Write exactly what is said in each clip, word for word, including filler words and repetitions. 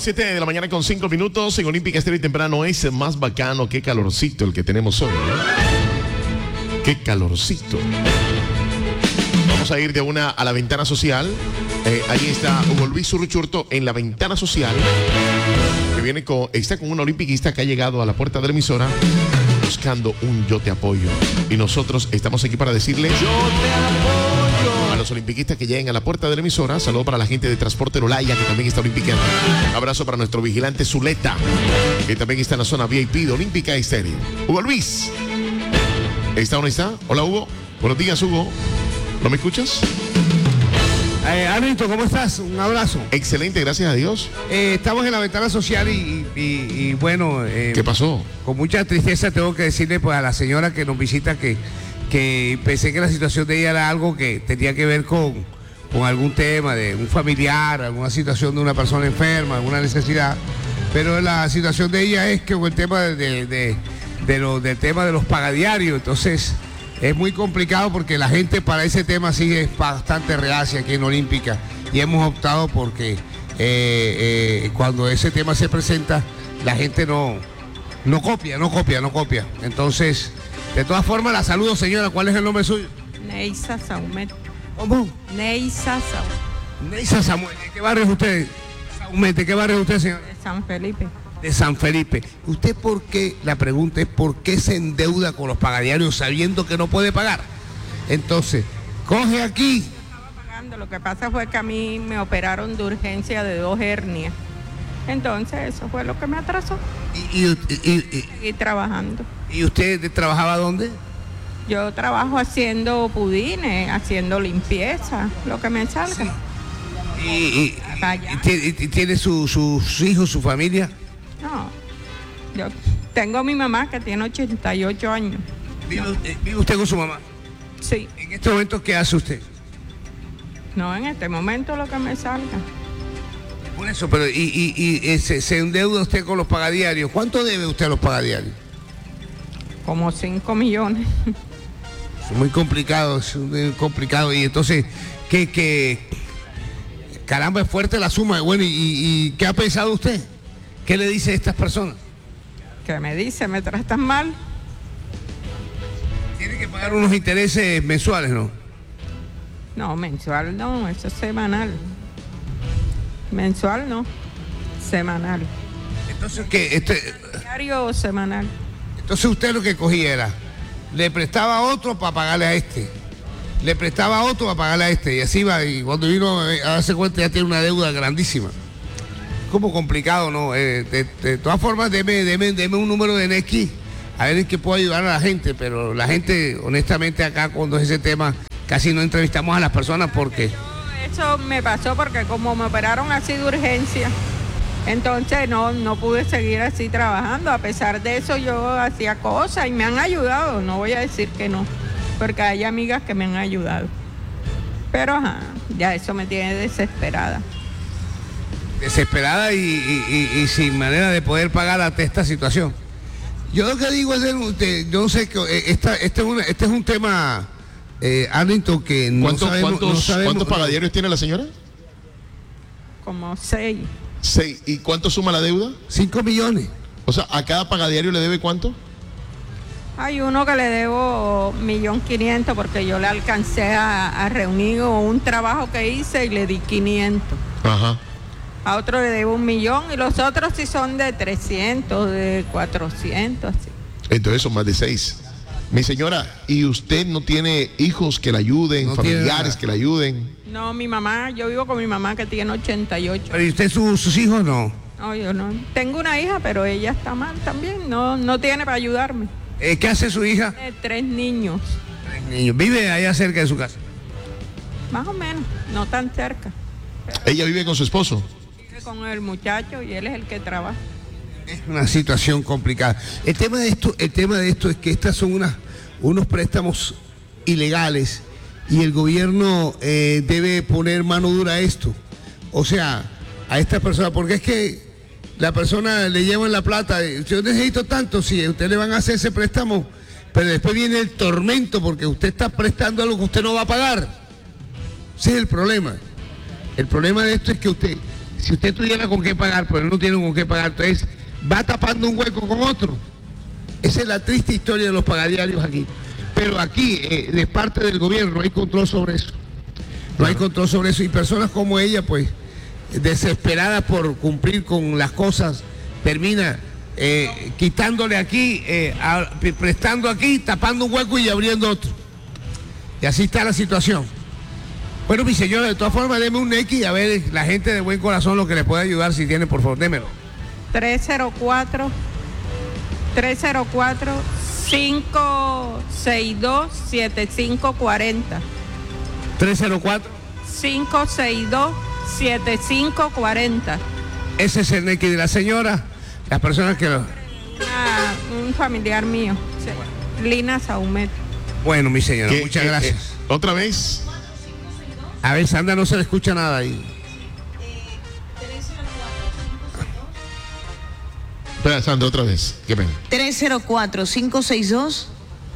las siete de la mañana con cinco minutos. En Olímpica Estéreo y Temprano es más bacano. Qué calorcito el que tenemos hoy, ¿no? Qué calorcito. Vamos a ir de una a la ventana social. Eh, ahí está Hugo Luis Urruchurto en la ventana social. Que viene con, está con un olimpiquista que ha llegado a la puerta de la emisora buscando un yo te apoyo. Y nosotros estamos aquí para decirle yo te apoyo a los olimpiquistas que lleguen a la puerta de la emisora. Saludo para la gente de Transporte Olaya, que también está olimpiqueando. Abrazo para nuestro vigilante Zuleta, que también está en la zona V I P de Olímpica Estéreo. Hugo Luis, ¿está o no está? Hola, Hugo. Buenos días, Hugo. ¿No me escuchas? Eh, Arnito, ¿cómo estás? Un abrazo. Excelente, gracias a Dios. Eh, estamos en la ventana social y, y, y bueno... Eh, ¿Qué pasó? Con mucha tristeza tengo que decirle pues, a la señora que nos visita que, que pensé que la situación de ella era algo que tenía que ver con, con algún tema de un familiar, alguna situación de una persona enferma, alguna necesidad. Pero la situación de ella es que con el tema de, de, de, de lo, del tema de los pagadiarios, entonces... Es muy complicado porque la gente para ese tema sí es bastante reacia aquí en Olímpica y hemos optado porque eh, eh, cuando ese tema se presenta la gente no, no copia, no copia, no copia. Entonces, de todas formas la saludo, señora. ¿Cuál es el nombre suyo? Neisa Saumet. ¿Cómo? Neisa Saumet. Neisa Samuel. ¿De qué barrio es usted? Saumet, ¿de qué barrio es usted, señora? De San Felipe. De San Felipe. ¿Usted por qué, la pregunta es por qué se endeuda con los pagadiarios sabiendo que no puede pagar? Entonces, coge aquí. Estaba pagando, lo que pasa fue que a mí me operaron de urgencia de dos hernias. Entonces, eso fue lo que me atrasó. Y, y, y, y, Seguí trabajando. ¿Y usted trabajaba dónde? Yo trabajo haciendo pudines, haciendo limpieza, lo que me salga. Sí. ¿Y, y, y, y, y tiene su, sus hijos, su familia? No, yo tengo a mi mamá que tiene ochenta y ocho años. ¿Vive, ¿Vive usted con su mamá? Sí. ¿En este momento qué hace usted? No, en este momento lo que me salga. Por eso, pero y, y, y se, se endeuda usted con los pagadiarios. ¿Cuánto debe usted a los pagadiarios? Como cinco millones. Es muy complicado, es muy complicado. Y entonces, ¿qué, qué? Caramba, es fuerte la suma. Bueno, ¿y, y qué ha pensado usted? ¿Qué le dice a estas personas? ¿Qué me dice? ¿Me tratan mal? Tiene que pagar unos intereses mensuales, ¿no? No, mensual no, eso es semanal. Mensual no, semanal. Entonces, ¿qué? Este, Diario o semanal. Entonces usted lo que cogía era, le prestaba a otro para pagarle a este. Le prestaba a otro para pagarle a este. Y así va, y cuando vino a darse cuenta ya tiene una deuda grandísima. Como complicado, ¿no? Eh, de, de todas formas, deme, deme, deme un número de Nequi, a ver en qué puedo ayudar a la gente, pero la gente, honestamente, acá cuando es ese tema, casi no entrevistamos a las personas porque... Eso me pasó porque como me operaron así de urgencia, entonces no, no pude seguir así trabajando. A pesar de eso yo hacía cosas y me han ayudado, no voy a decir que no, porque hay amigas que me han ayudado. Pero ajá, ya eso me tiene desesperada. Desesperada y, y, y, y sin manera de poder pagar ante esta situación. Yo lo que digo es, de, yo no sé, que esta, este, es una, este es un tema, eh, Arlington, que no ¿Cuántos, sabemos, ¿cuántos, no sabemos, ¿cuántos pagadiarios tiene la señora? Como seis. Seis. ¿Y cuánto suma la deuda? Cinco millones. O sea, ¿a cada pagadiario le debe cuánto? Hay uno que le debo un millón quinientos porque yo le alcancé a, a reunir un trabajo que hice y le di quinientos. Ajá. A otro le debo un millón y los otros sí son de trescientos, de cuatrocientos, así. Entonces son más de seis. Mi señora, ¿y usted no tiene hijos que la ayuden, No familiares que la ayuden? No, mi mamá, yo vivo con mi mamá que tiene ochenta y ocho. ¿Pero y usted su, sus hijos no? No, yo no. Tengo una hija, pero ella está mal también. No, no tiene para ayudarme. Eh, ¿Qué hace su hija? Tiene tres niños. Tres niños. ¿Vive allá cerca de su casa? Más o menos, no tan cerca. ¿Ella vive con su esposo? Vive con el muchacho y él es el que trabaja. Es una situación complicada. El tema de esto, el tema de esto es que estas son unas, unos préstamos ilegales y el gobierno eh, debe poner mano dura a esto. O sea, a esta persona, porque es que la persona le llevan la plata, yo necesito tanto, si sí, a usted le van a hacer ese préstamo, pero después viene el tormento porque usted está prestando algo que usted no va a pagar. Ese es el problema. El problema de esto es que usted, si usted tuviera con qué pagar, pero no tiene con qué pagar, entonces va tapando un hueco con otro. Esa es la triste historia de los pagadiarios aquí. Pero aquí, eh, de parte del gobierno, no hay control sobre eso. No hay control sobre eso. Y personas como ella, pues, desesperadas por cumplir con las cosas, termina eh, quitándole aquí, eh, a, prestando aquí, tapando un hueco y abriendo otro. Y así está la situación. Bueno, mi señora, de todas formas, deme un X y a ver la gente de buen corazón lo que le puede ayudar, si tiene, por favor, démelo. tres cero cuatro, cinco seis dos, siete cinco cuatro cero. tres cero cuatro. cinco seis dos, siete cinco cuatro cero. Ese es el X de la señora. Las personas que lo... Ah, un familiar mío, Lina Saumet. Bueno, mi señora, ¿Qué, muchas eh, gracias. eh, ¿Otra vez? A ver, Sandra, no se le escucha nada ahí. Espera, Sandra, otra vez. Qué pena. tres cero cuatro, cinco seis dos.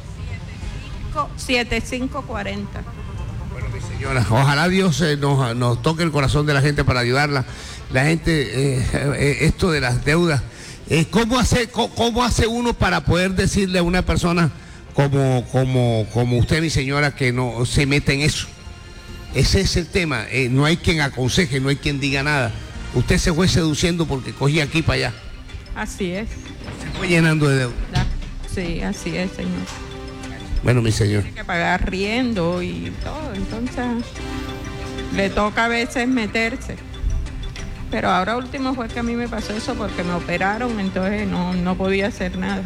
siete cinco cuatro cero. Bueno, mi señora, ojalá Dios eh, nos, nos toque el corazón de la gente para ayudarla. La gente, eh, eh, esto de las deudas, eh, ¿cómo hace, cómo, cómo hace uno para poder decirle a una persona como, como, como usted, mi señora, que no se meta en eso? Ese es el tema. Eh, no hay quien aconseje, no hay quien diga nada. Usted se fue seduciendo porque cogía aquí para allá. Así es. Se fue llenando de deuda. Sí, así es, señor. Bueno, mi señor. Tiene que pagar riendo y todo, entonces le toca a veces meterse. Pero ahora último fue que a mí me pasó eso porque me operaron, entonces no, no podía hacer nada.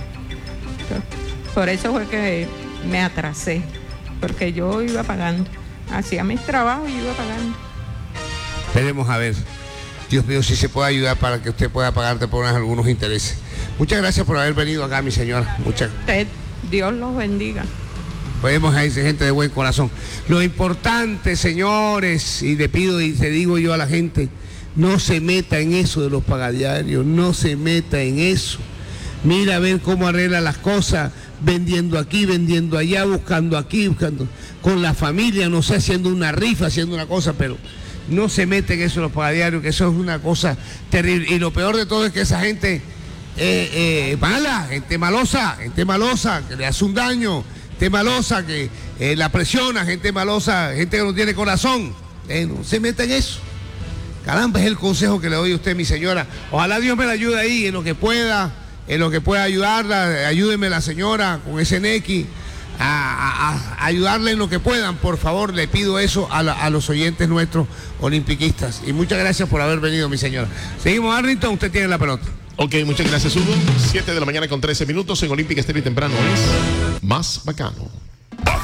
Por eso fue que me atrasé, porque yo iba pagando. Hacía mis trabajos y iba pagando. Esperemos a ver, Dios mío, si se puede ayudar para que usted pueda pagarte por algunos intereses. Muchas gracias por haber venido acá, mi señora. Muchas Usted, Dios los bendiga. Podemos ahí ser gente de buen corazón. Lo importante, señores, y le pido y te digo yo a la gente, no se meta en eso de los pagadiarios, no se meta en eso. Mira a ver cómo arregla las cosas, vendiendo aquí, vendiendo allá, buscando aquí, buscando con la familia, no sé, haciendo una rifa, haciendo una cosa, pero no se mete en eso los pagadiarios, que eso es una cosa terrible. Y lo peor de todo es que esa gente eh, eh, mala, gente malosa, gente malosa, que le hace un daño, gente malosa, que eh, la presiona, gente malosa, gente que no tiene corazón, eh, no se meta en eso. Caramba, es el consejo que le doy a usted, mi señora. Ojalá Dios me la ayude ahí en lo que pueda, en lo que pueda ayudarla. Ayúdeme la señora con ese Nequi a, a, a ayudarle en lo que puedan. Por favor, le pido eso a, la, a los oyentes nuestros olimpiquistas. Y muchas gracias por haber venido, mi señora. Seguimos, Arlington, usted tiene la pelota. Ok, muchas gracias, Hugo. siete de la mañana con trece minutos en Olímpica Estéreo y temprano es Más Bacano.